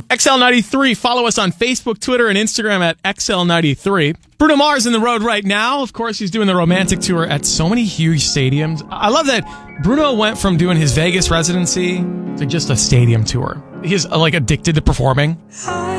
XL93. Follow us on Facebook, Twitter, and Instagram at XL93. Bruno Mars in the road right now. Of course, he's doing the romantic tour at so many huge stadiums. I love that Bruno went from doing his Vegas residency to just a stadium tour. He's like addicted to performing.